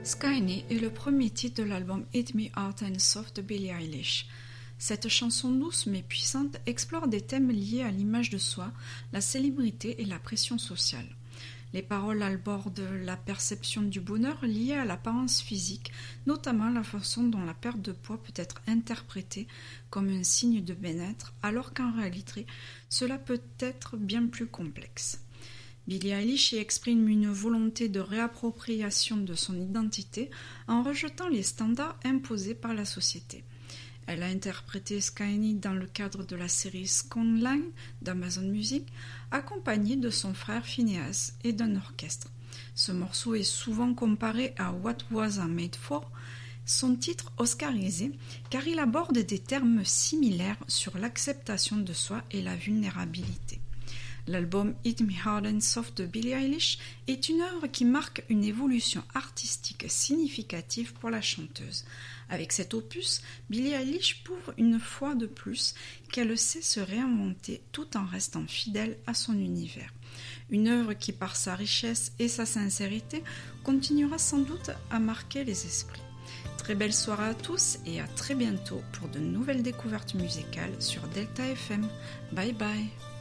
Skyny est le premier titre de l'album Hit Me Hard and Soft de Billie Eilish. Cette chanson douce mais puissante explore des thèmes liés à l'image de soi, la célébrité et la pression sociale. Les paroles abordent la perception du bonheur liée à l'apparence physique, notamment la façon dont la perte de poids peut être interprétée comme un signe de bien-être, alors qu'en réalité, cela peut être bien plus complexe. Billie Eilish y exprime une volonté de réappropriation de son identité en rejetant les standards imposés par la société. Elle a interprété Skyny dans le cadre de la série Skyline d'Amazon Music, accompagnée de son frère Phineas et d'un orchestre. Ce morceau est souvent comparé à What Was I Made For, son titre oscarisé, car il aborde des termes similaires sur l'acceptation de soi et la vulnérabilité. L'album Hit Me Hard and Soft de Billie Eilish est une œuvre qui marque une évolution artistique significative pour la chanteuse. Avec cet opus, Billie Eilish prouve une fois de plus qu'elle sait se réinventer tout en restant fidèle à son univers. Une œuvre qui, par sa richesse et sa sincérité, continuera sans doute à marquer les esprits. Très belle soirée à tous et à très bientôt pour de nouvelles découvertes musicales sur Delta FM. Bye bye.